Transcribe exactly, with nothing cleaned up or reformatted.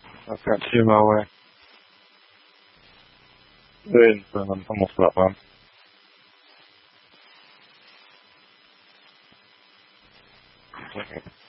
感谢各位，对，vamos lá, vamos. Okay.